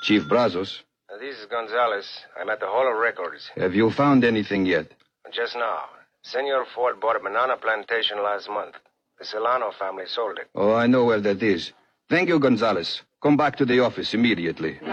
Chief Brazos. This is Gonzalez. I'm at the Hall of Records. Have you found anything yet? Just now. Senor Ford bought a banana plantation last month. The Solano family sold it. Oh, I know where that is. Thank you, Gonzalez. Come back to the office immediately.